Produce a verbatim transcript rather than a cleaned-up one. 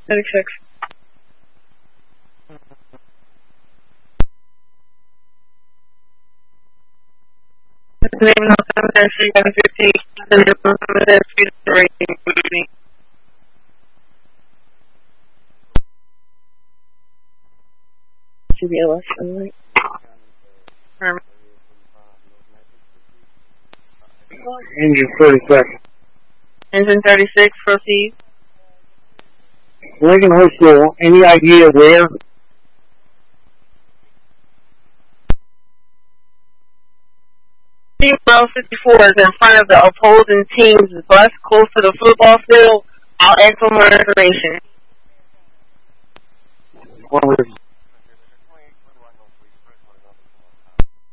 thirty-six. Name no seven thirty-six, seven fifteen, seven thirty-six, should be a lesson, right? Um, Engine thirty-six. Engine thirty-six, proceed. Lincoln High School, any idea where? Team row fifty-four is in front of the opposing team's bus close to the football field. I'll ask for more information. One